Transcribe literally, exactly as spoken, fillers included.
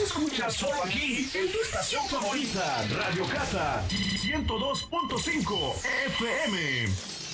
escuchas solo aquí, en tu estación favorita, Radio Cata ciento dos punto cinco F M.